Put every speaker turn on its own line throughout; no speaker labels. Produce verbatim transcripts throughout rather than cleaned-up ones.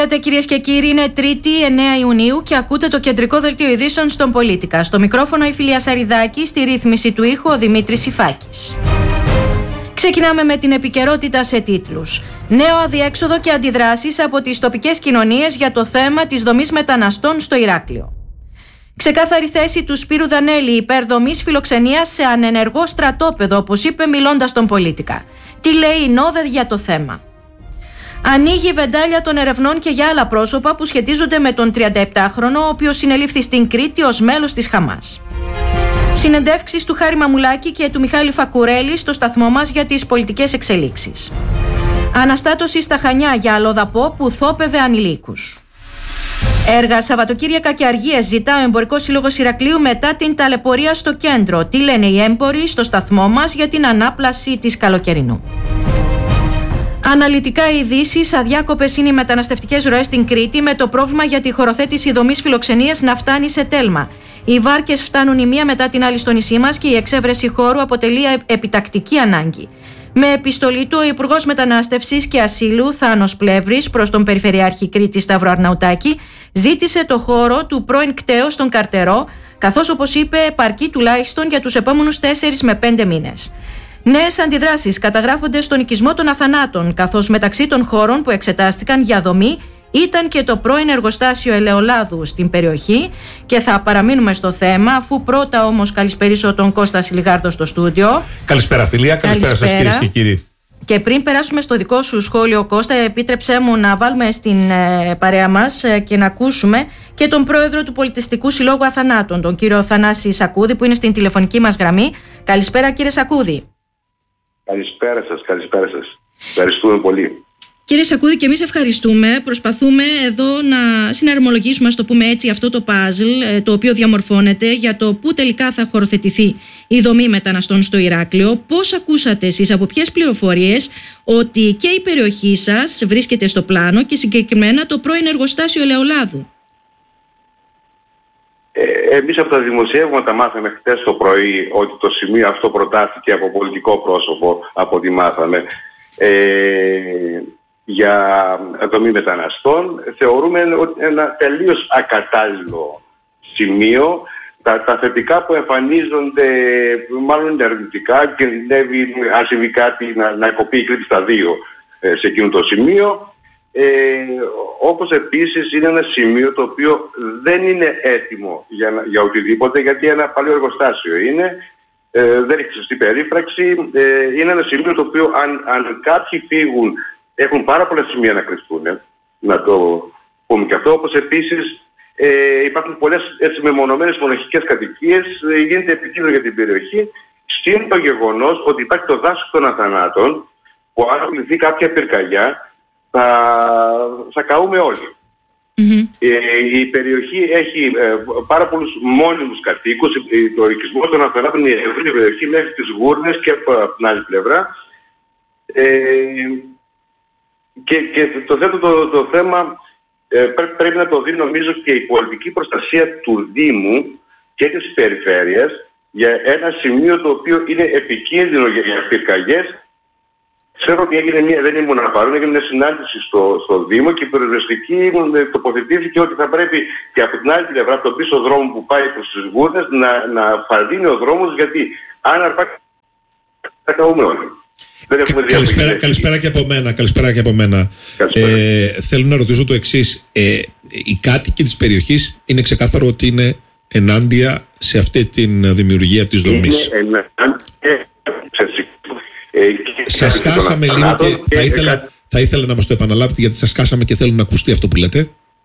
Κυρίες και κύριοι, είναι Τρίτη, εννέα Ιουνίου και ακούτε το κεντρικό δελτίο ειδήσεων στον Πολίτικα. Στο μικρόφωνο η Φιλία Σαριδάκη, στη ρύθμιση του ήχου ο Δημήτρης Υφάκης. Ξεκινάμε με την επικαιρότητα σε τίτλους. Νέο αδιέξοδο και αντιδράσεις από τις τοπικές κοινωνίες για το θέμα της δομής μεταναστών στο Ηράκλειο. Ξεκάθαρη θέση του Σπύρου Δανέλη υπέρ δομής φιλοξενίας σε ανενεργό στρατόπεδο, όπως είπε μιλώντας στον Πολίτικα. Τι λέει η Νόδε για το θέμα. Ανοίγει η βεντάλια των ερευνών και για άλλα πρόσωπα που σχετίζονται με τον τριανταεπτάχρονο, ο οποίος συνελήφθη στην Κρήτη ως μέλος της Χαμάς. Συνεντεύξεις του Χάρη Μαμουλάκη και του Μιχάλη Φακουρέλη στο σταθμό μας για τις πολιτικές εξελίξεις. Αναστάτωση στα Χανιά για αλλοδαπό που θόπευε ανηλίκους. Έργα Σαββατοκύριακα και αργίες ζητά ο Εμπορικός Σύλλογος Ηρακλείου μετά την ταλαιπωρία στο κέντρο. Τι λένε οι έμποροι στο σταθμό μας για την ανάπλαση της καλοκαιρινού. Αναλυτικά ειδήσεις, αδιάκοπες είναι οι μεταναστευτικές ροές στην Κρήτη, με το πρόβλημα για τη χωροθέτηση δομής φιλοξενίας να φτάνει σε τέλμα. Οι βάρκες φτάνουν η μία μετά την άλλη στο νησί μας και η εξέβρεση χώρου αποτελεί επιτακτική ανάγκη. Με επιστολή του, ο Υπουργός Μετανάστευσης και Ασύλου, Θάνος Πλεύρης, προς τον Περιφερειάρχη Κρήτης Σταύρο Αρναουτάκη, ζήτησε το χώρο του πρώην κτέου στον Καρτερό, καθώς, όπως είπε, επαρκεί τουλάχιστον για τους επόμενους τέσσερις με πέντε μήνες. Νέες αντιδράσεις καταγράφονται στον οικισμό των Αθανάτων, καθώς μεταξύ των χώρων που εξετάστηκαν για δομή ήταν και το πρώην εργοστάσιο ελαιολάδου στην περιοχή, και θα παραμείνουμε στο θέμα, αφού πρώτα όμως καλησπερίσω τον Κώστα Σιλιγάρδο στο στούντιο.
Καλησπέρα Φιλία, καλησπέρα, καλησπέρα σας κυρίες και κύριοι.
Και πριν περάσουμε στο δικό σου σχόλιο, Κώστα, επίτρεψέ μου να βάλουμε στην ε, παρέα μας ε, και να ακούσουμε και τον πρόεδρο του Πολιτιστικού Συλλόγου Αθανάτων, τον κύριο Θανάση Σακούδη, που είναι στην τηλεφωνική μας γραμμή. Καλησπέρα κύριε Σακούδη.
Καλησπέρα σας, καλησπέρα σας. Ευχαριστούμε πολύ.
Κύριε Σακούδη, και εμείς ευχαριστούμε. Προσπαθούμε εδώ να συναρμολογήσουμε, ας το πούμε έτσι, αυτό το παζλ το οποίο διαμορφώνεται για το πού τελικά θα χωροθετηθεί η δομή μεταναστών στο Ηράκλειο. Πώς ακούσατε εσείς, από ποιες πληροφορίες, ότι και η περιοχή σας βρίσκεται στο πλάνο και συγκεκριμένα το πρώην εργοστάσιο ελαιολάδου?
Ε, εμείς από τα δημοσιεύματα μάθαμε χτες το πρωί ότι το σημείο αυτό προτάθηκε από πολιτικό πρόσωπο, από ό,τι μάθαμε, ε, για δομή μεταναστών. Θεωρούμε ότι ένα τελείως ακατάλληλο σημείο. Τα, τα θετικά που εμφανίζονται μάλλον είναι αρνητικά, κινδυνεύει αν συμβεί κάτι να, να κοπεί η Κρήτη στα δύο ε, σε εκείνο το σημείο. Ε, όπως επίσης είναι ένα σημείο το οποίο δεν είναι έτοιμο για, για οτιδήποτε, γιατί ένα παλιό εργοστάσιο είναι, ε, δεν έχει σωστή περίφραξη, ε, είναι ένα σημείο το οποίο αν, αν κάποιοι φύγουν έχουν πάρα πολλά σημεία να κρυφτούν, ε, να το πούμε και αυτό. Όπως επίσης ε, υπάρχουν πολλές έτσι μεμονωμένες μοναχικές κατοικίες, ε, γίνεται επικίνδυνο για την περιοχή, συν το γεγονός ότι υπάρχει το δάσος των Αθανάτων, που αν πληθεί κάποια πυρκαγιά θα, θα καούμε όλοι. Mm-hmm. Ε, η περιοχή έχει ε, πάρα πολλούς μόνιμους κατοίκους. Το οικισμό των Αθανάτων είναι η ευρύτερη περιοχή μέχρι τις Γούρνες και από την άλλη πλευρά. Ε, και, και το θέτω το, το θέμα ε, πρέ, πρέπει να το δει νομίζω και η πολιτική προστασία του Δήμου και της περιφέρειας για ένα σημείο το οποίο είναι επικίνδυνο για, για πυρκαγιές. Ξέρω ότι έγινε μια, δεν ήμουν να παρούν, έγινε μια συνάντηση στο, στο Δήμο και η περιοριστική τοποθετήθηκε ότι θα πρέπει και από την άλλη πλευρά, από τον πίσω δρόμο που πάει προς τις Γούρνες, να, να φαρδίνει ο δρόμος, γιατί αν αρπάξει θα καούμε όλοι.
Καλησπέρα, καλησπέρα και από μένα. Καλησπέρα και από μένα. Ε, θέλω να ρωτήσω το εξής. Ε, οι κάτοικοι της περιοχής είναι ξεκάθαρο ότι είναι ενάντια σε αυτή τη δημιουργία της δομής. Είναι ενάντια. Σας χάσαμε λίγο και θα ήθελα, θα ήθελα να μας το επαναλάβετε, γιατί σας χάσαμε και θέλω να ακουστεί αυτό που λέτε.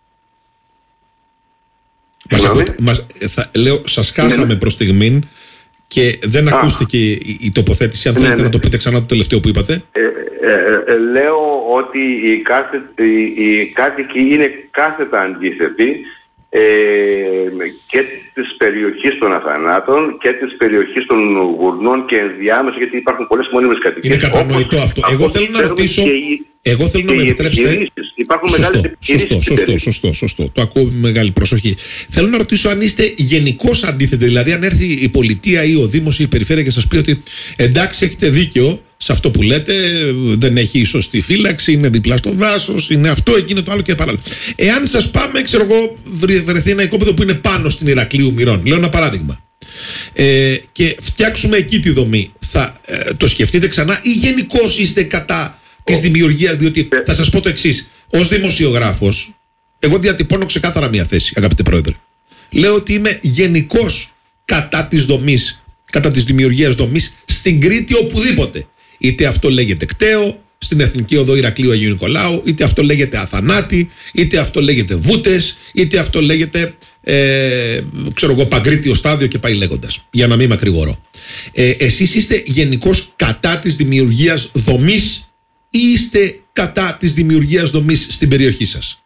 Μας ακούτε, μας, θα, λέω, σας χάσαμε προς στιγμήν και δεν Α. ακούστηκε η, η τοποθέτηση. Αν ναι, θέλετε ναι. να το πείτε ξανά το τελευταίο που είπατε.
Ε, ε, ε, λέω ότι οι, κάθε, οι, οι κάτοικοι είναι κάθετα αντίθετοι ε, και της περιοχής των Αθανάτων και της περιοχής των Γουρνών και ενδιάμεσα, γιατί υπάρχουν πολλές μόνιμες κατοικίες.
Είναι κατανοητό αυτό. Εγώ θέλω να ρωτήσω, οι, εγώ θέλω να με επιτρέψετε.
Υπάρχουν
σωστό,
μεγάλες
σωστό, σωστό, σωστό, σωστό. Το ακούω με μεγάλη προσοχή. Θέλω να ρωτήσω αν είστε γενικώς αντίθετοι, δηλαδή αν έρθει η πολιτεία ή ο Δήμος ή η περιφέρεια και σας πει ότι εντάξει έχετε δίκιο, σε αυτό που λέτε, δεν έχει σωστή φύλαξη, είναι δίπλα στο δάσος, είναι αυτό, εκείνο, το άλλο και παράλληλα. Εάν σας πάμε, ξέρω εγώ, βρεθεί ένα οικόπεδο που είναι πάνω στην Ηρακλείου Μυρών, λέω ένα παράδειγμα, ε, και φτιάξουμε εκεί τη δομή, θα ε, το σκεφτείτε ξανά ή γενικώς είστε κατά της δημιουργίας? Διότι θα σας πω το εξής, ως δημοσιογράφος, εγώ διατυπώνω ξεκάθαρα μια θέση, αγαπητέ Πρόεδρε. Λέω ότι είμαι γενικώς κατά της δομής, κατά της δημιουργίας δομής στην Κρήτη οπουδήποτε. Είτε αυτό λέγεται Κταίο, στην Εθνική Οδό Ηρακλείου Αγίου Νικολάου, είτε αυτό λέγεται Αθανάτη, είτε αυτό λέγεται Βούτες, είτε αυτό λέγεται ε, ξέρω εγώ, Παγκρίτιο Στάδιο και πάει λέγοντας, για να μην μακρηγορώ. Ε, εσείς είστε γενικώς κατά της δημιουργίας δομής ή είστε κατά της δημιουργίας δομής στην περιοχή σας?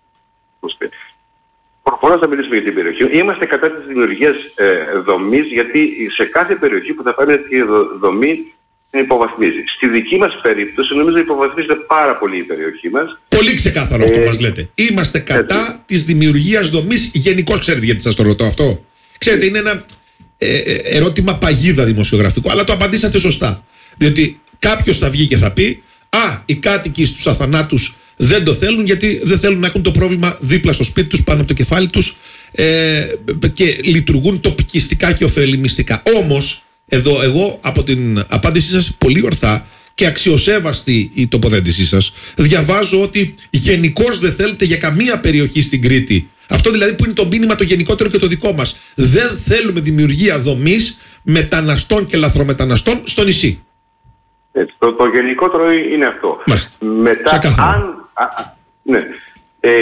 Προφανώς θα μιλήσουμε για την περιοχή. Είμαστε κατά της δημιουργίας ε, δομής, γιατί σε κάθε περιοχή που θα πάρει αυτή η δομή υποβαθμίζει. Στη δική μας περίπτωση νομίζω υποβαθμίζεται πάρα πολύ η περιοχή μας.
Πολύ ξεκάθαρο αυτό που ε, μας λέτε. Είμαστε κατά έτσι. της δημιουργίας δομής γενικώς. Ξέρετε γιατί σας το ρωτώ αυτό? Ξέρετε, είναι ένα ε, ερώτημα παγίδα δημοσιογραφικό, αλλά το απαντήσατε σωστά. Διότι κάποιος θα βγει και θα πει, α, οι κάτοικοι στους Αθανάτους δεν το θέλουν γιατί δεν θέλουν να έχουν το πρόβλημα δίπλα στο σπίτι τους, πάνω από το κεφάλι τους, ε, και λειτουργούν τοπικιστικά και ωφελημιστικά. Όμως, εδώ εγώ από την απάντησή σας πολύ ορθά και αξιοσέβαστη η τοποθέτησή σας, διαβάζω ότι γενικώς δεν θέλετε για καμία περιοχή στην Κρήτη. Αυτό δηλαδή που είναι το μήνυμα το γενικότερο και το δικό μας. Δεν θέλουμε δημιουργία δομής μεταναστών και λαθρομεταναστών στο νησί.
Έτσι, το, το γενικότερο είναι αυτό.
Μάλιστα.
Μετά, αν, α, α, ναι, ε,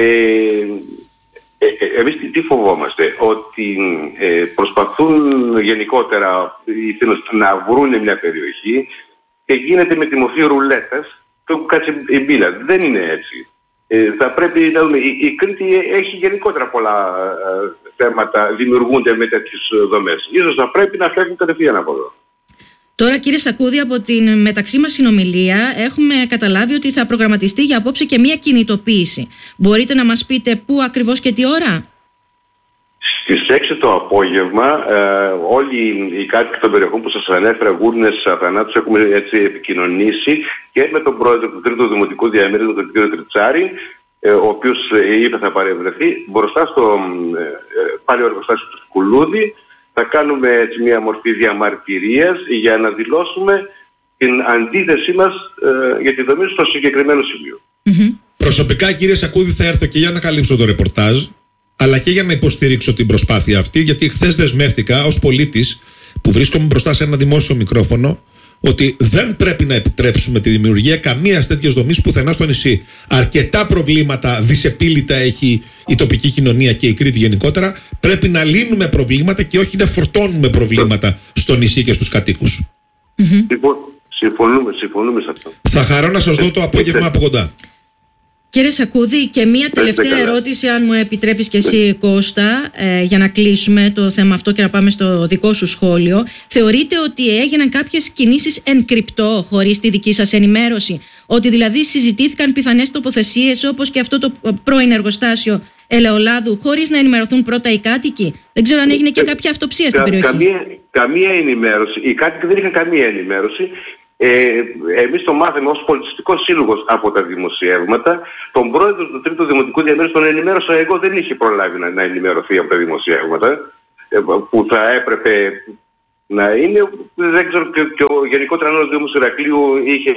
ε, ε, εμείς τι, τι φοβόμαστε? Ότι ε, προσπαθούν γενικότερα οι να βρουν μια περιοχή και γίνεται με τη μορφή ρουλέτας και όπου κάτσε η μπίλα. Δεν είναι έτσι. Ε, θα πρέπει να δούμε. Η, η Κρήτη έχει γενικότερα πολλά ε, θέματα, δημιουργούνται με τέτοιες δομές. Ίσως θα πρέπει να φεύγουν κατευθείαν από εδώ.
Τώρα, κύριε Σακούδη, από την μεταξύ μας συνομιλία έχουμε καταλάβει ότι θα προγραμματιστεί για απόψε και μία κινητοποίηση. Μπορείτε να μας πείτε πού ακριβώς και τι ώρα?
Στις έξι το απόγευμα, ε, όλοι οι κάτοικοι των περιοχών που σας ανέφερα, Γούρνες, Αθανάτους, έχουμε έτσι επικοινωνήσει και με τον πρόεδρο του Τρίτου Δημοτικού Διαμέρισματος, τον κύριο Τριτσάρη, ε, ο οποίος ε, είπε θα παρευρεθεί μπροστά στο ε, πάλι εργοστάσιο του Σκουλούδη. Θα κάνουμε έτσι μια μορφή διαμαρτυρίας για να δηλώσουμε την αντίθεσή μας ε, για τη δομή στο συγκεκριμένο σημείο.
Mm-hmm. Προσωπικά, κύριε Σακούδη, θα έρθω και για να καλύψω το ρεπορτάζ, αλλά και για να υποστηρίξω την προσπάθεια αυτή, γιατί χθες δεσμεύτηκα ως πολίτης που βρίσκομαι μπροστά σε ένα δημόσιο μικρόφωνο ότι δεν πρέπει να επιτρέψουμε τη δημιουργία καμίας τέτοιας δομής πουθενά στο νησί. Αρκετά προβλήματα δυσεπίλητα έχει η τοπική κοινωνία και η Κρήτη γενικότερα. Πρέπει να λύνουμε προβλήματα και όχι να φορτώνουμε προβλήματα στο νησί και στους κατοίκους.
Mm-hmm. Συμφωνούμε, συμφωνούμε σε αυτό.
Θα χαρώ να σας δω το απόγευμα από κοντά.
Κύριε Σακούδη, και μία τελευταία ερώτηση, αν μου επιτρέπεις και εσύ, Κώστα, ε, για να κλείσουμε το θέμα αυτό και να πάμε στο δικό σου σχόλιο. Θεωρείτε ότι έγιναν κάποιες κινήσεις εν κρυπτό, χωρίς τη δική σας ενημέρωση? Ότι δηλαδή συζητήθηκαν πιθανές τοποθεσίες όπως και αυτό το πρώην εργοστάσιο ελαιολάδου, χωρίς να ενημερωθούν πρώτα οι κάτοικοι? Δεν ξέρω αν έγινε και κάποια αυτοψία στην περιοχή.
Καμία, καμία ενημέρωση. Οι κάτοικοι δεν είχαν καμία ενημέρωση. Ε, εμείς το μάθαμε ως πολιτιστικός σύλλογος από τα δημοσιεύματα. Τον πρόεδρο του Τρίτου Δημοτικού Διαμέρισματος τον ενημέρωσα εγώ, δεν είχε προλάβει να, να ενημερωθεί από τα δημοσιεύματα ε, που θα έπρεπε να είναι. Δεν ξέρω και, και ο γενικότερα ο Δήμος Ηρακλείου είχε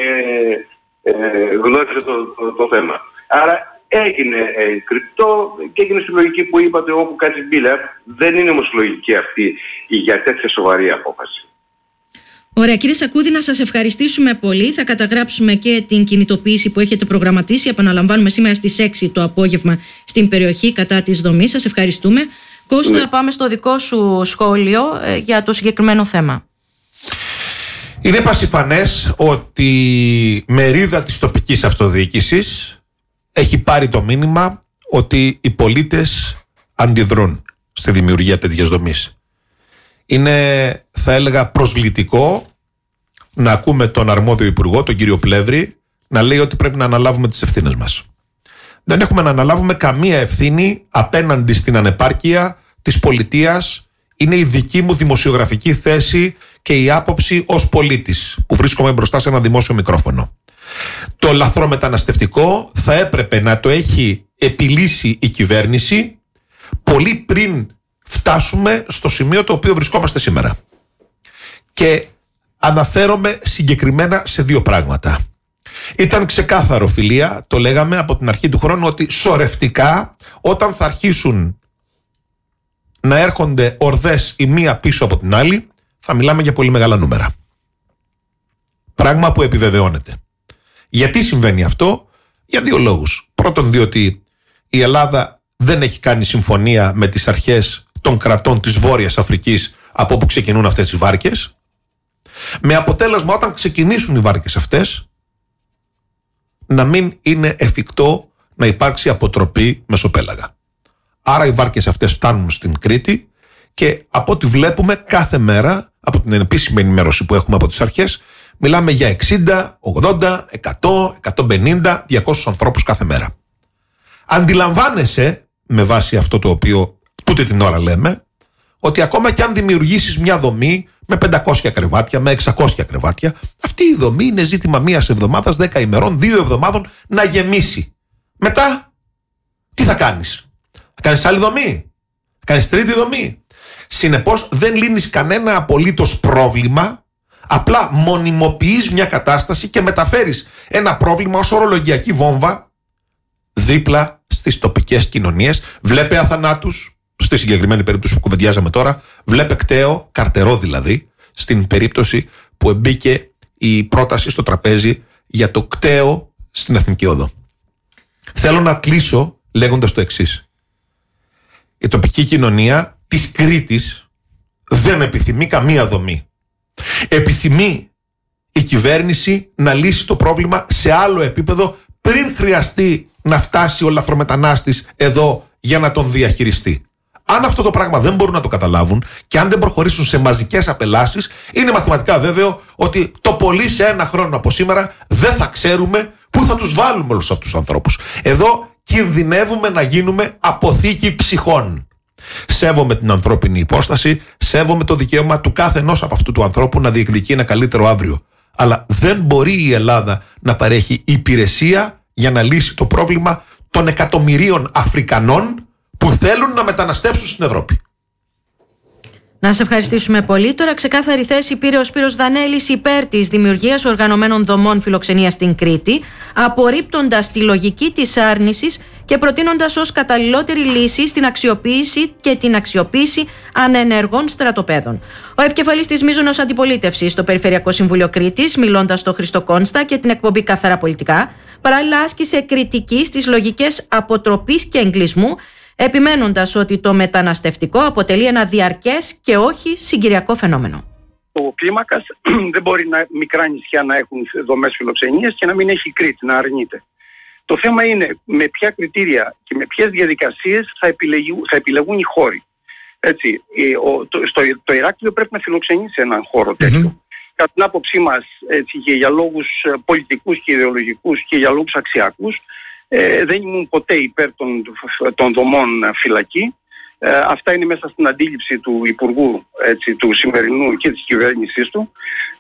ε, γνώρισε το, το, το θέμα. Άρα έγινε ε, κρυπτό και έγινε στη λογική που είπατε όπου κάτσει μπίλα. Δεν είναι όμως λογική αυτή για τέτοια σοβαρή απόφαση.
Ωραία, κύριε Σακούδη, να σας ευχαριστήσουμε πολύ. Θα καταγράψουμε και την κινητοποίηση που έχετε προγραμματίσει. Επαναλαμβάνουμε σήμερα στις έξι το απόγευμα στην περιοχή κατά της δομής. Σας ευχαριστούμε. Κώστα, ναι. Πάμε στο δικό σου σχόλιο ε, για το συγκεκριμένο θέμα.
Είναι πασιφανές ότι η μερίδα της τοπικής αυτοδιοίκησης έχει πάρει το μήνυμα ότι οι πολίτες αντιδρούν στη δημιουργία τέτοιας δομής. Είναι, θα έλεγα, προσβλητικό να ακούμε τον αρμόδιο υπουργό, τον κύριο Πλεύρη, να λέει ότι πρέπει να αναλάβουμε τις ευθύνες μας. Δεν έχουμε να αναλάβουμε καμία ευθύνη απέναντι στην ανεπάρκεια της πολιτείας. Είναι η δική μου δημοσιογραφική θέση και η άποψη ως πολίτης που βρίσκομαι μπροστά σε ένα δημόσιο μικρόφωνο. Το λαθρομεταναστευτικό θα έπρεπε να το έχει επιλύσει η κυβέρνηση πολύ πριν φτάσουμε στο σημείο το οποίο βρισκόμαστε σήμερα. Και αναφέρομαι συγκεκριμένα σε δύο πράγματα. Ήταν ξεκάθαρο, φιλία, το λέγαμε από την αρχή του χρόνου, ότι σωρευτικά όταν θα αρχίσουν να έρχονται ορδές η μία πίσω από την άλλη, θα μιλάμε για πολύ μεγάλα νούμερα. Πράγμα που επιβεβαιώνεται. Γιατί συμβαίνει αυτό? Για δύο λόγους. Πρώτον, διότι η Ελλάδα δεν έχει κάνει συμφωνία με τις αρχές των κρατών της Βόρειας Αφρικής από όπου ξεκινούν αυτές οι βάρκες. Με αποτέλεσμα, όταν ξεκινήσουν οι βάρκες αυτές, να μην είναι εφικτό να υπάρξει αποτροπή μεσοπέλαγα. Άρα οι βάρκες αυτές φτάνουν στην Κρήτη και από ό,τι βλέπουμε κάθε μέρα, από την επίσημη ενημέρωση που έχουμε από τις αρχές, μιλάμε για εξήντα, ογδόντα, εκατό, εκατόν πενήντα, διακόσιους ανθρώπους κάθε μέρα. Αντιλαμβάνεσαι, με βάση αυτό το οποίο τούτη την ώρα λέμε, ότι ακόμα και αν δημιουργήσεις μια δομή με πεντακόσια κρεβάτια, με εξακόσια κρεβάτια, αυτή η δομή είναι ζήτημα μίας εβδομάδας, δέκα ημερών, δύο εβδομάδων να γεμίσει. Μετά, τι θα κάνεις? Θα κάνεις άλλη δομή? Θα κάνεις τρίτη δομή? Συνεπώς δεν λύνεις κανένα απολύτως πρόβλημα, απλά μονιμοποιείς μια κατάσταση και μεταφέρεις ένα πρόβλημα ως ορολογιακή βόμβα δίπλα στις τοπικές κοινωνίες. Βλέπε αθανάτους, στη συγκεκριμένη περίπτωση που κουβεντιάζαμε τώρα, βλέπε κταίο, καρτερό δηλαδή, στην περίπτωση που εμπήκε η πρόταση στο τραπέζι για το κταίο στην Εθνική Οδό. Θέλω να κλείσω λέγοντας το εξής. Η τοπική κοινωνία της Κρήτης δεν επιθυμεί καμία δομή. Επιθυμεί η κυβέρνηση να λύσει το πρόβλημα σε άλλο επίπεδο πριν χρειαστεί να φτάσει ο λαθρομετανάστης εδώ για να τον διαχειριστεί. Αν αυτό το πράγμα δεν μπορούν να το καταλάβουν και αν δεν προχωρήσουν σε μαζικές απελάσεις, είναι μαθηματικά βέβαιο ότι το πολύ σε ένα χρόνο από σήμερα δεν θα ξέρουμε πού θα τους βάλουμε όλους αυτούς τους ανθρώπους. Εδώ κινδυνεύουμε να γίνουμε αποθήκη ψυχών. Σέβομαι την ανθρώπινη υπόσταση, σέβομαι το δικαίωμα του κάθε ενός από αυτού του ανθρώπου να διεκδικεί ένα καλύτερο αύριο. Αλλά δεν μπορεί η Ελλάδα να παρέχει υπηρεσία για να λύσει το πρόβλημα των εκατομμυρίων Αφρικανών που θέλουν να μεταναστεύσουν στην Ευρώπη.
Να σε ευχαριστήσουμε πολύ. Τώρα ξεκάθαρη θέση πήρε ο Σπύρος Δανέλης υπέρ της δημιουργίας οργανωμένων δομών φιλοξενίας στην Κρήτη, απορρίπτοντας τη λογική της άρνησης και προτείνοντας ως καταλληλότερη λύση στην αξιοποίηση και την αξιοποίηση ανενεργών στρατοπέδων. Ο επικεφαλής της μείζωνος αντιπολίτευσης στο Περιφερειακό Συμβούλιο Κρήτης, μιλώντας στο Χρήστο Κόνστα και την εκπομπή Καθαρά Πολιτικά, παράλληλα άσκησε κριτική στις λογικές αποτροπής και εγκλισμού, επιμένοντας ότι το μεταναστευτικό αποτελεί ένα διαρκές και όχι συγκυριακό φαινόμενο.
Ο κλίμακας δεν μπορεί να, μικρά νησιά να έχουν δομές φιλοξενίας και να μην έχει Κρήτη, να αρνείται. Το θέμα είναι με ποια κριτήρια και με ποιες διαδικασίες θα, επιλεγούν, θα επιλεγούν οι χώροι. Έτσι, ο, το, στο, το Ηράκλειο πρέπει να φιλοξενήσει έναν χώρο τέτοιο. Mm-hmm. Κατά την άποψή μας, έτσι, και για λόγους πολιτικούς και ιδεολογικούς και για λόγους αξιακούς, Ε, δεν ήμουν ποτέ υπέρ των, των δομών φυλακή. Ε, αυτά είναι μέσα στην αντίληψη του Υπουργού, έτσι, του σημερινού και της κυβέρνησής του.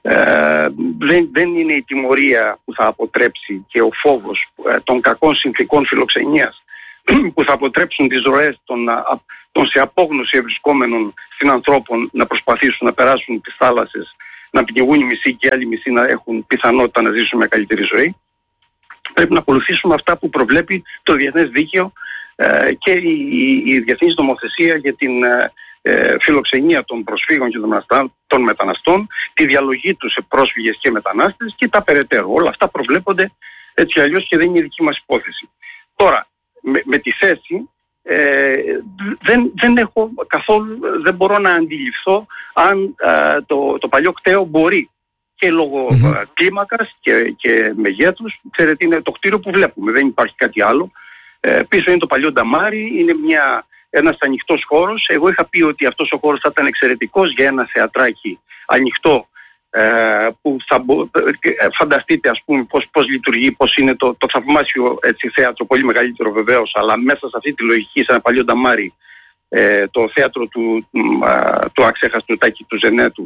Ε, δεν, δεν είναι η τιμωρία που θα αποτρέψει και ο φόβος ε, των κακών συνθηκών φιλοξενίας που θα αποτρέψουν τις ροές των, των σε απόγνωση ευρισκόμενων συνανθρώπων να προσπαθήσουν να περάσουν τις θάλασσες, να πνιγούν οι μισοί και οι άλλοι μισοί να έχουν πιθανότητα να ζήσουν μια καλύτερη ζωή. Πρέπει να ακολουθήσουμε αυτά που προβλέπει το διεθνές δίκαιο ε, και η, η, η διεθνής νομοθεσία για την ε, φιλοξενία των προσφύγων και των, των μεταναστών, τη διαλογή τους σε πρόσφυγες και μετανάστες και τα περαιτέρω. Όλα αυτά προβλέπονται έτσι αλλιώς και δεν είναι δική μας υπόθεση. Τώρα, με, με τη θέση ε, δεν, δεν έχω καθόλου, δεν μπορώ να αντιληφθώ αν ε, το, το παλιό κταίο μπορεί και λόγω mm-hmm. κλίμακας και, και μεγέθους. Ξέρετε, είναι το κτίριο που βλέπουμε, δεν υπάρχει κάτι άλλο. Ε, πίσω είναι το παλιό νταμάρι, είναι μια, ένας ανοιχτός χώρος. Εγώ είχα πει ότι αυτός ο χώρος θα ήταν εξαιρετικός για ένα θεατράκι ανοιχτό, ε, που θα μπο, ε, φανταστείτε ας πούμε πώς, πώς λειτουργεί, πώς είναι το, το θαυμάσιο, έτσι, θέατρο, πολύ μεγαλύτερο βεβαίως, αλλά μέσα σε αυτή τη λογική, σε ένα παλιό νταμάρι, ε, το θέατρο του, του, του αξέχαστου Τάκη του Ζενέτου,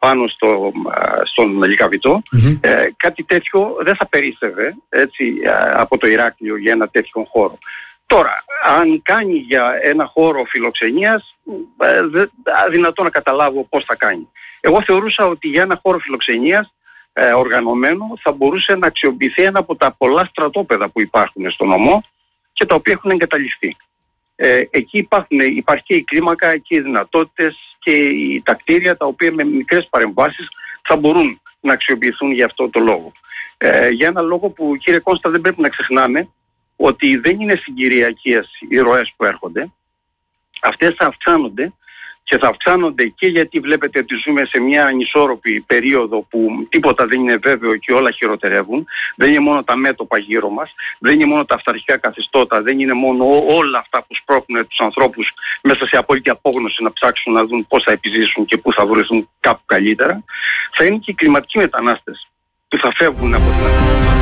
πάνω στο, στον Λυκαβητό, mm-hmm. ε, κάτι τέτοιο δεν θα περίστευε έτσι, από το Ηράκλειο για ένα τέτοιο χώρο. Τώρα, αν κάνει για ένα χώρο φιλοξενίας, ε, αδυνατό να καταλάβω πώς θα κάνει. Εγώ θεωρούσα ότι για ένα χώρο φιλοξενίας ε, οργανωμένο θα μπορούσε να αξιοποιηθεί ένα από τα πολλά στρατόπεδα που υπάρχουν στο νομό και τα οποία έχουν εγκαταλειφθεί. Ε, εκεί υπάρχουν, υπάρχει και η κλίμακα, εκεί οι δυνατότητες και οι, τα κτίρια τα οποία με μικρές παρεμβάσεις θα μπορούν να αξιοποιηθούν για αυτό το λόγο. Ε, για ένα λόγο που, κύριε Κώστα, δεν πρέπει να ξεχνάμε ότι δεν είναι συγκυριακές οι ροές που έρχονται. Αυτές θα αυξάνονται και θα αυξάνονται και γιατί βλέπετε ότι ζούμε σε μια ανισόρροπη περίοδο που τίποτα δεν είναι βέβαιο και όλα χειροτερεύουν. Δεν είναι μόνο τα μέτωπα γύρω μας, δεν είναι μόνο τα αυταρχικά καθεστώτα, δεν είναι μόνο όλα αυτά που σπρώχνουν τους ανθρώπους μέσα σε απόλυτη απόγνωση να ψάξουν να δουν πώς θα επιζήσουν και πού θα βρεθούν κάπου καλύτερα. Θα είναι και οι κλιματικοί μετανάστες που θα φεύγουν από την Ελλάδα.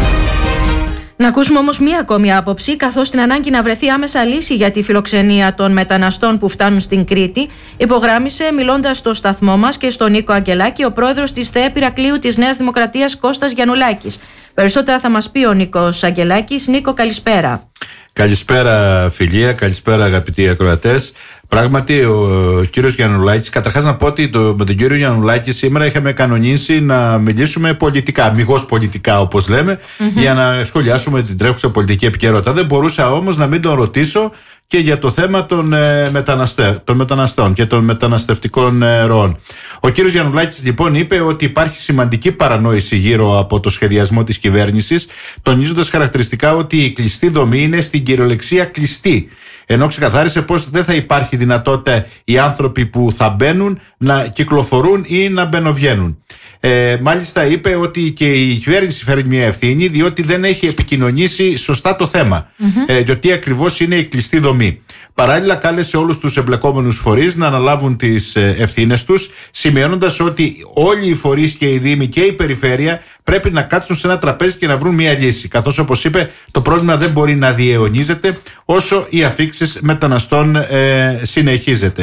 Να ακούσουμε όμως μία ακόμη άποψη, καθώς την ανάγκη να βρεθεί άμεσα λύση για τη φιλοξενία των μεταναστών που φτάνουν στην Κρήτη, υπογράμμισε μιλώντας στο σταθμό μας και στον Νίκο Αγγελάκη ο πρόεδρος της ΘΕΕ Ηρακλείου της Νέας Δημοκρατίας Κώστας Γιαννουλάκης. Περισσότερα θα μας πει ο Νίκος Αγγελάκης. Νίκο, καλησπέρα.
Καλησπέρα φιλία, καλησπέρα αγαπητοί ακροατές. Πράγματι ο κύριος Γιαννουλάκης, καταρχάς να πω ότι το, με τον κύριο Γιαννουλάκη σήμερα είχαμε κανονίσει να μιλήσουμε πολιτικά, μηγώς πολιτικά όπως λέμε, mm-hmm. για να σχολιάσουμε την τρέχουσα πολιτική επικαιρότητα. Δεν μπορούσα όμως να μην τον ρωτήσω και για το θέμα των, ε, μεταναστε, των μεταναστών και των μεταναστευτικών ε, ροών. Ο κύριος Γιαννουλάκης λοιπόν είπε ότι υπάρχει σημαντική παρανόηση γύρω από το σχεδιασμό της κυβέρνησης, τονίζοντας χαρακτηριστικά ότι η κλειστή δομή είναι στην κυριολεξία κλειστή. Ενώ ξεκαθάρισε πως δεν θα υπάρχει δυνατότητα οι άνθρωποι που θα μπαίνουν να κυκλοφορούν ή να μπαινοβγαίνουν. Ε, μάλιστα είπε ότι και η κυβέρνηση φέρει μια ευθύνη διότι δεν έχει επικοινωνήσει σωστά το θέμα mm-hmm. ε, και ότι ακριβώς είναι η κλειστή δομή. Παράλληλα κάλεσε όλους τους εμπλεκόμενους φορείς να αναλάβουν τις ευθύνες τους, σημειώνοντας ότι όλοι οι φορείς και οι δήμοι και η περιφέρεια πρέπει να κάτσουν σε ένα τραπέζι και να βρουν μια λύση, καθώς όπως είπε το πρόβλημα δεν μπορεί να διαιωνίζεται όσο οι αφίξεις μεταναστών ε, συνεχίζεται.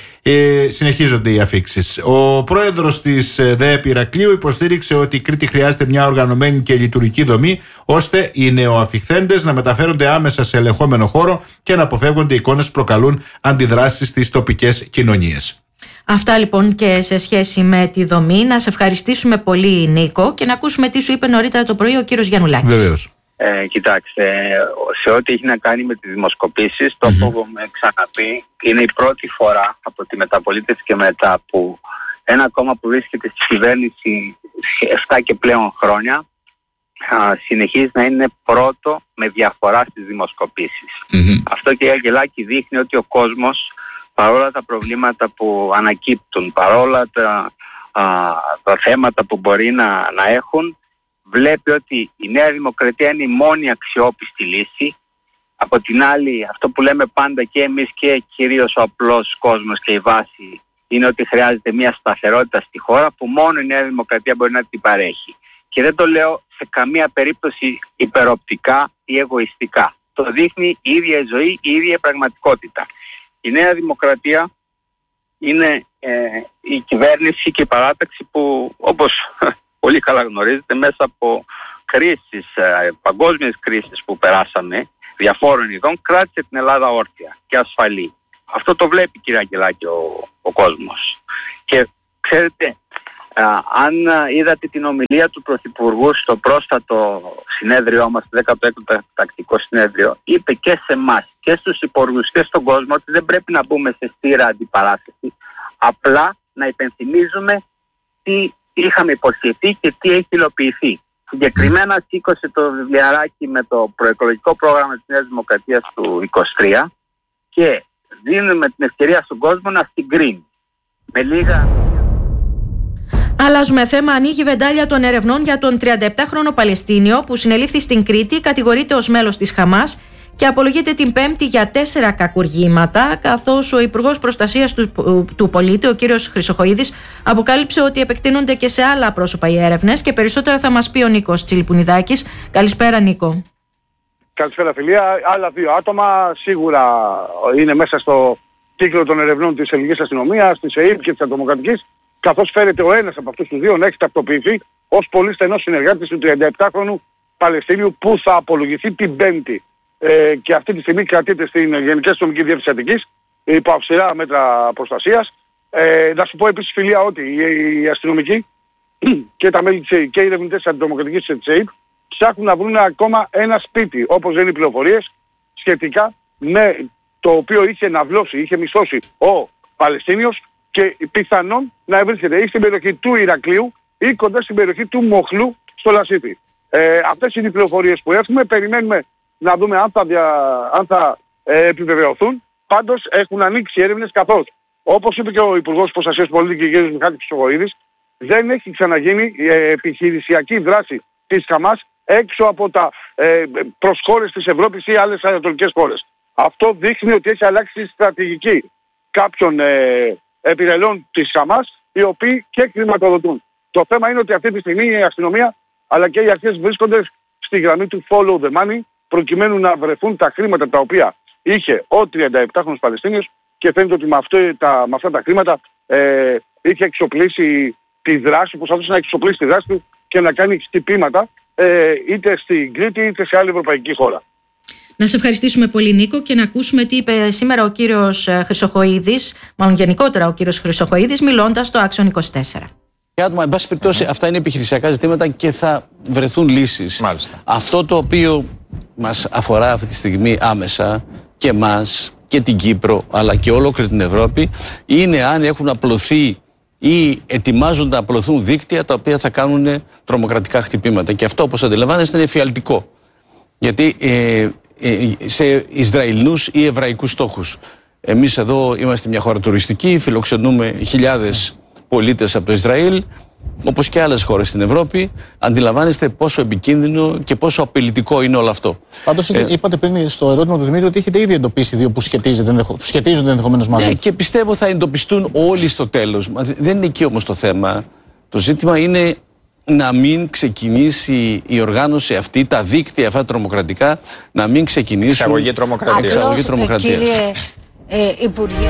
Ε, συνεχίζονται οι αφίξεις. Ο πρόεδρος της ΔΕΕ Ηρακλείου υποστήριξε ότι η Κρήτη χρειάζεται μια οργανωμένη και λειτουργική δομή ώστε οι νεοαφιχθέντες να μεταφέρονται άμεσα σε ελεγχόμενο χώρο και να αποφεύγονται εικόνες που προκαλούν αντιδράσεις στις τοπικές κοινωνίες.
Αυτά λοιπόν και σε σχέση με τη δομή. Να σε ευχαριστήσουμε πολύ, Νίκο, και να ακούσουμε τι σου είπε νωρίτερα το πρωί ο κύριος Γιαννουλάκης.
Βεβαίως.
Ε, κοιτάξτε, σε ό,τι έχει να κάνει με τις δημοσκοπήσεις, το mm-hmm. έχουμε ξαναπεί, είναι η πρώτη φορά από τη μεταπολίτευση και μετά που ένα κόμμα που βρίσκεται στη κυβέρνηση επτά και πλέον χρόνια α, συνεχίζει να είναι πρώτο με διαφορά στις δημοσκοπήσεις. Mm-hmm. Αυτό, και η Αγγελάκη, δείχνει ότι ο κόσμος, παρόλα τα προβλήματα που ανακύπτουν, παρόλα τα, α, τα θέματα που μπορεί να, να έχουν, βλέπει ότι η Νέα Δημοκρατία είναι η μόνη αξιόπιστη λύση. Από την άλλη, αυτό που λέμε πάντα και εμείς και κυρίως ο απλός κόσμος και η βάση, είναι ότι χρειάζεται μια σταθερότητα στη χώρα που μόνο η Νέα Δημοκρατία μπορεί να την παρέχει. Και δεν το λέω σε καμία περίπτωση υπεροπτικά ή εγωιστικά. Το δείχνει η ίδια η ζωή, η ίδια η πραγματικότητα. Η Νέα Δημοκρατία είναι ε, η κυβέρνηση και η παράταξη που, όπως πολύ καλά γνωρίζετε, μέσα από κρίσεις, ε, παγκόσμιες κρίσεις που περάσαμε, διαφόρων ειδών, κράτησε την Ελλάδα όρθια και ασφαλή. Αυτό το βλέπει, κύριε Αγγελάκη, ο, ο κόσμος. Και ξέρετε, α, αν είδατε την ομιλία του Πρωθυπουργού στο πρόσφατο συνέδριό μας, το δέκατο έκτο τακτικό συνέδριο, είπε και σε εμάς και στους υπουργούς και στον κόσμο ότι δεν πρέπει να μπούμε σε στήρα αντιπαράθεση, απλά να υπενθυμίζουμε τι είχαμε υποσχεθεί και τι έχει υλοποιηθεί. Συγκεκριμένα σήκωσε το βιβλιαράκι με το προεκλογικό πρόγραμμα της Νέας Δημοκρατίας του είκοσι τρία και δίνουμε την ευκαιρία στον κόσμο να συγκρίνει. Με λίγα...
Αλλάζουμε θέμα. Ανοίγει βεντάλια των ερευνών για τον τριανταεπτάχρονο Παλαιστίνιο που συνελήφθη στην Κρήτη, κατηγορείται ως μέλος της Χαμάς και απολογείται την Πέμπτη για τέσσερα κακουργήματα, καθώς ο Υπουργός Προστασίας του, του Πολίτη, ο κύριος Χρυσοχοΐδης, αποκάλυψε ότι επεκτείνονται και σε άλλα πρόσωπα οι έρευνες και περισσότερα θα μας πει ο Νίκος Τσιλιπουνιδάκης. Καλησπέρα, Νίκο.
Καλησπέρα, φιλία. Άλλα δύο άτομα σίγουρα είναι μέσα στο κύκλο των ερευνών της ελληνικής αστυνομίας, της ΕΕΠ και της Ατομοκρατικής καθώς φέρεται ο ένας από αυτούς τους δύο να έχει ταυτοποιηθεί ως πολύ στενός συνεργάτης του τριανταεπτάχρονου Παλαιστίνιου που θα απολογηθεί την Πέμπτη. Ε, και αυτή τη στιγμή κρατείται στην Γενική Αστυνομική Διεύθυνση Αττικής υπό αυστηρά μέτρα προστασίας. Ε, να σου πω επίσης, Φιλία, ότι οι, οι αστυνομικοί και τα μέλη της, και οι ερευνητές της αντιτρομοκρατικής της ΕΙΠ ψάχνουν να βρουν ακόμα ένα σπίτι, όπως λένε οι πληροφορίες, σχετικά με το οποίο είχε ναυλώσει, είχε μισθώσει ο Παλαιστίνιος και πιθανόν να βρίσκεται ή στην περιοχή του Ηρακλείου ή κοντά στην περιοχή του Μοχλού στο Λασίθι. Ε, αυτές είναι οι πληροφορίες που έχουμε. Περιμένουμε να δούμε αν θα, δια, αν θα ε, επιβεβαιωθούν. Πάντως έχουν ανοίξει έρευνες, καθώς, όπως είπε και ο Υπουργός Προστασίας Πολίτη και κ. Μιχάλης Χρυσοχοΐδης, δεν έχει ξαναγίνει ε, επιχειρησιακή δράση της Χαμάς έξω από τα ε, προς χώρες της Ευρώπης ή άλλες ανατολικές χώρες. Αυτό δείχνει ότι έχει αλλάξει η στρατηγική κάποιων ε, επιρρελών της Χαμάς, οι οποίοι και χρηματοδοτούν. Το θέμα είναι ότι αυτή τη στιγμή η αστυνομία αλλά και οι αρχές βρίσκονται στη γραμμή του follow the money, προκειμένου να βρεθούν τα χρήματα τα οποία είχε ο τριανταεπτάχρονος Παλαιστίνιος, και φαίνεται ότι με, αυτό, τα, με αυτά τα χρήματα ε, είχε εξοπλίσει τη δράση, προσπαθούσε να εξοπλίσει τη δράση του και να κάνει χτυπήματα ε, είτε στην Κρήτη είτε σε άλλη ευρωπαϊκή χώρα.
Να σε ευχαριστήσουμε πολύ, Νίκο, και να ακούσουμε τι είπε σήμερα ο κύριος Χρυσοχοΐδης, μάλλον γενικότερα ο κύριος Χρυσοχοΐδης, μιλώντας στο Άξιον είκοσι τέσσερα.
Άτομα, εν πάση περιπτώσει, αυτά είναι επιχειρησιακά ζητήματα και θα βρεθούν λύσεις.
Μάλιστα.
Αυτό το οποίο μας αφορά αυτή τη στιγμή άμεσα και εμάς και την Κύπρο αλλά και ολόκληρη την Ευρώπη είναι αν έχουν απλωθεί ή ετοιμάζονται να απλωθούν δίκτυα τα οποία θα κάνουν τρομοκρατικά χτυπήματα. Και αυτό, όπως αντιλαμβάνεστε, είναι εφιαλτικό. Γιατί ε, ε, σε Ισραηλινούς ή εβραϊκούς στόχους. Εμείς εδώ είμαστε μια χώρα τουριστική, φιλοξενούμε χιλιάδες πολίτες από το Ισραήλ, όπως και άλλες χώρες στην Ευρώπη. Αντιλαμβάνεστε πόσο επικίνδυνο και πόσο απειλητικό είναι όλο αυτό.
Πάντως, ε, είπατε πριν στο ερώτημα του Δημήτρη ότι έχετε ήδη εντοπίσει δύο που σχετίζονται, σχετίζονται ενδεχομένως μαζί.
Ναι, και πιστεύω θα εντοπιστούν όλοι στο τέλος. Δεν είναι εκεί όμως το θέμα. Το ζήτημα είναι να μην ξεκινήσει η οργάνωση αυτή, τα δίκτυα αυτά τρομοκρατικά, να μην ξεκινήσουν.
Εξαγωγή τρομοκρατίας.
Εξαγωγή τρομοκρατίας.
Κύριε ε, Υπουργέ.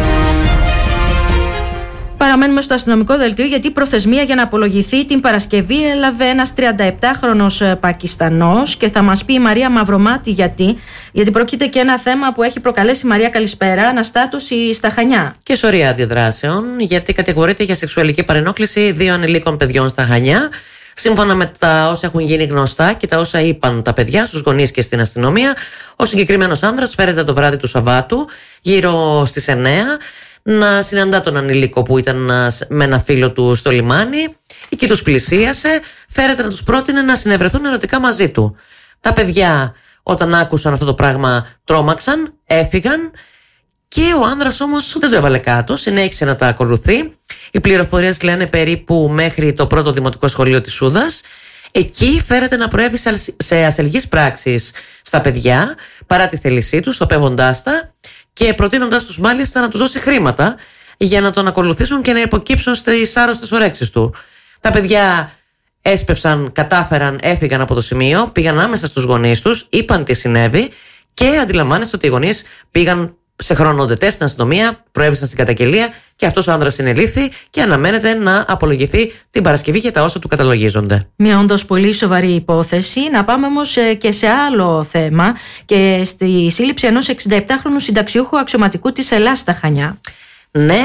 Παραμένουμε στο αστυνομικό δελτίο, γιατί η προθεσμία για να απολογηθεί την Παρασκευή έλαβε ένας τριανταεπτάχρονος Πακιστανός, και θα μας πει η Μαρία Μαυρομάτη γιατί. Γιατί πρόκειται και ένα θέμα που έχει προκαλέσει, Μαρία, καλησπέρα, αναστάτωση στα Χανιά.
Και σωρία αντιδράσεων, γιατί κατηγορείται για σεξουαλική παρενόχληση δύο ανηλίκων παιδιών στα Χανιά. Σύμφωνα με τα όσα έχουν γίνει γνωστά και τα όσα είπαν τα παιδιά στους γονείς και στην αστυνομία, ο συγκεκριμένος άνδρας φέρεται το βράδυ του Σαββάτου, γύρω στις εννέα, να συναντά τον ανήλικο που ήταν με ένα φίλο του στο λιμάνι. Εκεί τους πλησίασε, φέρεται να τους πρότεινε να συνευρεθούν ερωτικά μαζί του. Τα παιδιά, όταν άκουσαν αυτό το πράγμα, τρόμαξαν, έφυγαν, και ο άνδρας όμως δεν το έβαλε κάτω, συνέχισε να τα ακολουθεί. Οι πληροφορίες λένε περίπου μέχρι το πρώτο δημοτικό σχολείο της Σούδας. Εκεί φέρεται να προέβει σε ασελγείς πράξεις στα παιδιά, παρά τη θέλησή τους, στοπεύοντάς τα και προτείνοντας τους μάλιστα να τους δώσει χρήματα για να τον ακολουθήσουν και να υποκύψουν στις άρρωστες ορέξεις του. Τα παιδιά έσπευσαν, κατάφεραν, έφυγαν από το σημείο, πήγαν άμεσα στους γονείς τους, είπαν τι συνέβη, και αντιλαμβάνεστε ότι οι γονείς πήγαν σε χρονοτετές στην αστυνομία, προέβησαν στην καταγγελία, και αυτός ο άνδρας συνελήφθη και αναμένεται να απολογηθεί την Παρασκευή για τα όσα του καταλογίζονται.
Μια όντως πολύ σοβαρή υπόθεση. Να πάμε όμως και σε άλλο θέμα, και στη σύλληψη ενός εξηνταεπτάχρονου συνταξιούχου αξιωματικού της Ελλάς στα Χανιά.
Ναι,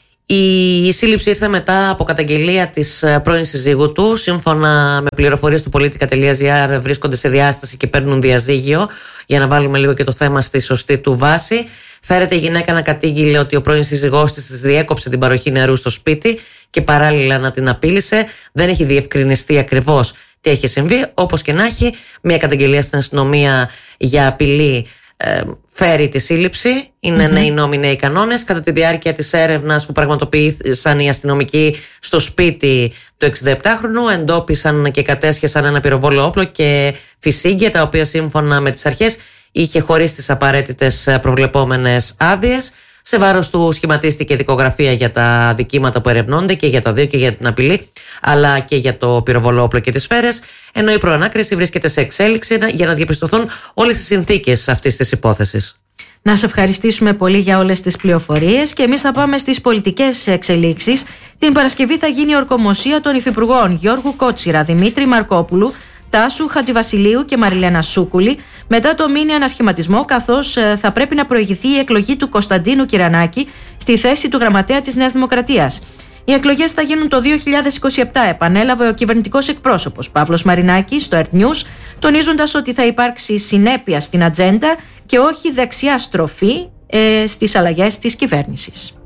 η σύλληψη ήρθε μετά από καταγγελία της πρώην συζύγου του. Σύμφωνα με πληροφορίες του politica.gr, βρίσκονται σε διάσταση και παίρνουν διαζύγιο. Για να βάλουμε λίγο και το θέμα στη σωστή του βάση. Φέρεται η γυναίκα να κατήγγειλε ότι ο πρώην σύζυγός της της διέκοψε την παροχή νερού στο σπίτι και παράλληλα να την απείλησε. Δεν έχει διευκρινιστεί ακριβώς τι έχει συμβεί. Όπως και να έχει, μια καταγγελία στην αστυνομία για απειλή ε, φέρει τη σύλληψη. Είναι mm-hmm. νέοι νόμοι, νέοι κανόνες. Κατά τη διάρκεια της έρευνας που πραγματοποίησαν οι αστυνομικοί στο σπίτι του εξηνταεπτάχρονου, εντόπισαν και κατέσχεσαν ένα πυροβόλο όπλο και φυσίγγια, τα οποία σύμφωνα με τις αρχές είχε χωρίς τις απαραίτητες προβλεπόμενες άδειες. Σε βάρος του σχηματίστηκε δικογραφία για τα δικήματα που ερευνώνται, και για τα δύο, και για την απειλή, αλλά και για το πυροβόλο όπλο και τις σφαίρες, ενώ η προανάκριση βρίσκεται σε εξέλιξη για να διαπιστωθούν όλες τις συνθήκες αυτής της υπόθεσης.
Να σε ευχαριστήσουμε πολύ για όλες τις πληροφορίες, και εμείς θα πάμε στις πολιτικές εξελίξεις. Την Παρασκευή θα γίνει η ορκομοσία των υφυπουργών Γιώργου Κότσιρα, Δημήτρη Μαρκόπουλου, Τάσου Χατζηβασιλείου και Μαριλένα Σούκουλη, μετά το μήνυ ανασχηματισμό, καθώς θα πρέπει να προηγηθεί η εκλογή του Κωνσταντίνου Κυρανάκη στη θέση του γραμματέα της Νέας Δημοκρατίας. Οι εκλογές θα γίνουν το δύο χιλιάδες είκοσι επτά, επανέλαβε ο κυβερνητικός εκπρόσωπος Παύλος Μαρινάκης στο Earth News, τονίζοντας ότι θα υπάρξει συνέπεια στην ατζέντα και όχι δεξιά στροφή ε, στις αλλαγές της κυβέρνησης.